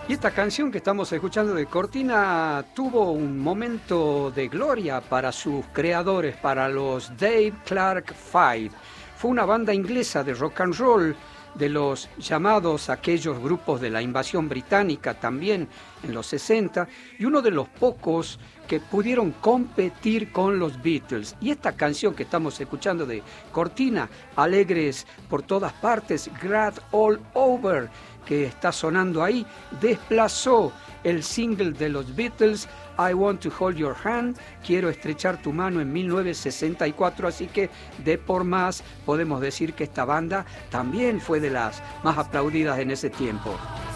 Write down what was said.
Y esta canción que estamos escuchando de Cortina tuvo un momento de gloria para sus creadores, para los Dave Clark Five. Fue una banda inglesa de rock and roll, de los llamados aquellos grupos de la invasión británica también en los 60, y uno de los pocos que pudieron competir con los Beatles. Y esta canción que estamos escuchando de Cortina, Alegres por todas partes, Glad All Over, que está sonando ahí, desplazó el single de los Beatles, I Want to Hold Your Hand, Quiero estrechar tu mano, en 1964, así que de por más podemos decir que esta banda también fue de las más aplaudidas en ese tiempo.